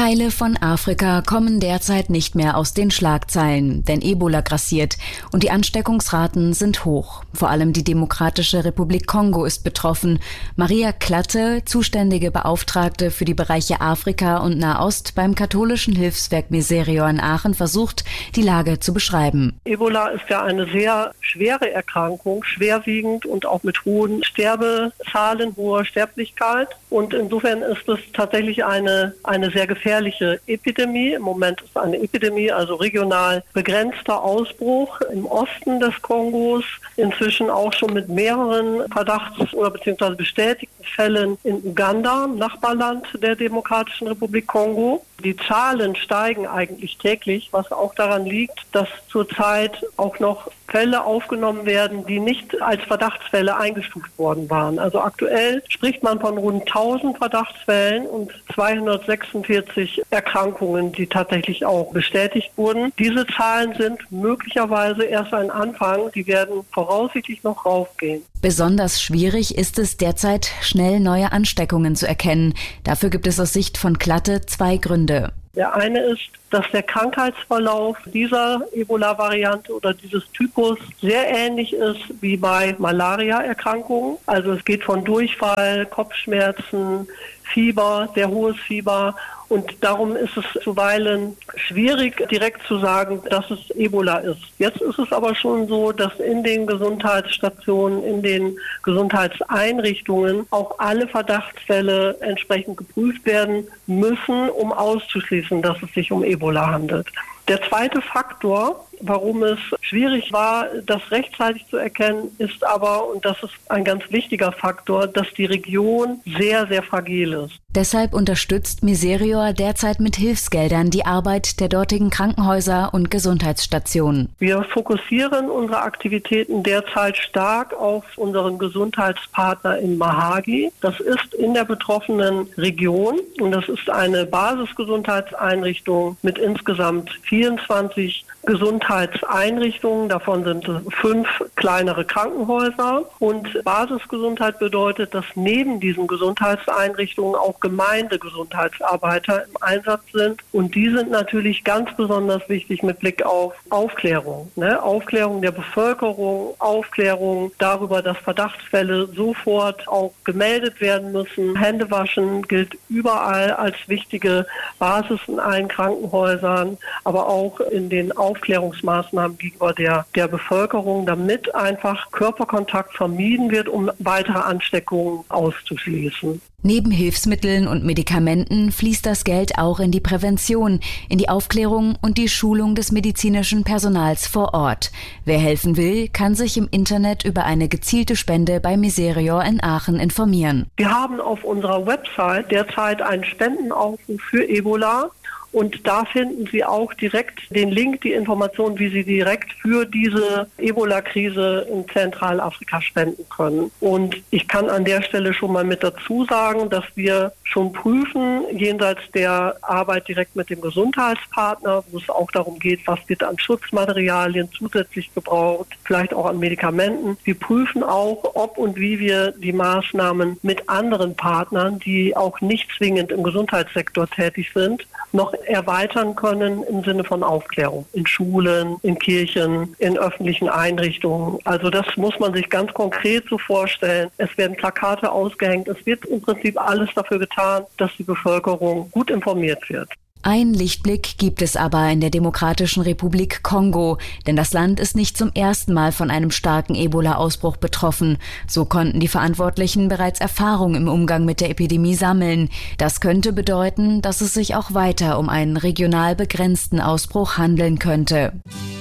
Teile von Afrika kommen derzeit nicht mehr aus den Schlagzeilen, denn Ebola grassiert und die Ansteckungsraten sind hoch. Vor allem die Demokratische Republik Kongo ist betroffen. Maria Klatte, zuständige Beauftragte für die Bereiche Afrika und Nahost beim katholischen Hilfswerk Miserior in Aachen, versucht, die Lage zu beschreiben. Ebola ist ja eine sehr schwere Erkrankung, schwerwiegend und auch mit hohen Sterbezahlen, hoher Sterblichkeit. Und insofern ist es tatsächlich eine sehr gefährliche Epidemie. Im Moment ist eine Epidemie, also regional begrenzter Ausbruch im Osten des Kongos, inzwischen auch schon mit mehreren Verdachts- oder beziehungsweise bestätigten Fällen in Uganda, Nachbarland der Demokratischen Republik Kongo. Die Zahlen steigen eigentlich täglich, was auch daran liegt, dass zurzeit auch noch Fälle aufgenommen werden, die nicht als Verdachtsfälle eingestuft worden waren. Also aktuell spricht man von rund 1000 Verdachtsfällen und 246 Erkrankungen, die tatsächlich auch bestätigt wurden. Diese Zahlen sind möglicherweise erst ein Anfang, die werden voraussichtlich noch raufgehen. Besonders schwierig ist es derzeit, schnell neue Ansteckungen zu erkennen. Dafür gibt es aus Sicht von Klatte 2 Gründe. Der eine ist, dass der Krankheitsverlauf dieser Ebola-Variante oder dieses Typus sehr ähnlich ist wie bei Malaria-Erkrankungen. Also es geht von Durchfall, Kopfschmerzen, Fieber, sehr hohes Fieber. Und darum ist es zuweilen schwierig, direkt zu sagen, dass es Ebola ist. Jetzt ist es aber schon so, dass in den Gesundheitsstationen, in den Gesundheitseinrichtungen auch alle Verdachtsfälle entsprechend geprüft werden müssen, um auszuschließen, dass es sich um Ebola handelt. Der zweite Faktor, warum es schwierig war, das rechtzeitig zu erkennen, ist aber, und das ist ein ganz wichtiger Faktor, dass die Region sehr, sehr fragil ist. Deshalb unterstützt Miserior derzeit mit Hilfsgeldern die Arbeit der dortigen Krankenhäuser und Gesundheitsstationen. Wir fokussieren unsere Aktivitäten derzeit stark auf unseren Gesundheitspartner in Mahagi. Das ist in der betroffenen Region und das ist eine Basisgesundheitseinrichtung mit insgesamt 24 Gesundheitseinrichtungen, davon sind 5 kleinere Krankenhäuser. Und Basisgesundheit bedeutet, dass neben diesen Gesundheitseinrichtungen auch Gemeindegesundheitsarbeiter im Einsatz sind. Und die sind natürlich ganz besonders wichtig mit Blick auf Aufklärung. Aufklärung der Bevölkerung, Aufklärung darüber, dass Verdachtsfälle sofort auch gemeldet werden müssen. Händewaschen gilt überall als wichtige Basis in allen Krankenhäusern, aber auch in den Aufklärungsmaßnahmen gegenüber der Bevölkerung, damit einfach Körperkontakt vermieden wird, um weitere Ansteckungen auszuschließen. Neben Hilfsmitteln und Medikamenten fließt das Geld auch in die Prävention, in die Aufklärung und die Schulung des medizinischen Personals vor Ort. Wer helfen will, kann sich im Internet über eine gezielte Spende bei Miserior in Aachen informieren. Wir haben auf unserer Website derzeit einen Spendenaufruf für Ebola. Und da finden Sie auch direkt den Link, die Information, wie Sie direkt für diese Ebola-Krise in Zentralafrika spenden können. Und ich kann an der Stelle schon mal mit dazu sagen, dass wir schon prüfen, jenseits der Arbeit direkt mit dem Gesundheitspartner, wo es auch darum geht, was wird an Schutzmaterialien zusätzlich gebraucht, vielleicht auch an Medikamenten. Wir prüfen auch, ob und wie wir die Maßnahmen mit anderen Partnern, die auch nicht zwingend im Gesundheitssektor tätig sind, noch erweitern können im Sinne von Aufklärung in Schulen, in Kirchen, in öffentlichen Einrichtungen. Also das muss man sich ganz konkret so vorstellen. Es werden Plakate ausgehängt. Es wird im Prinzip alles dafür getan, dass die Bevölkerung gut informiert wird. Ein Lichtblick gibt es aber in der Demokratischen Republik Kongo, denn das Land ist nicht zum ersten Mal von einem starken Ebola-Ausbruch betroffen. So konnten die Verantwortlichen bereits Erfahrung im Umgang mit der Epidemie sammeln. Das könnte bedeuten, dass es sich auch weiter um einen regional begrenzten Ausbruch handeln könnte.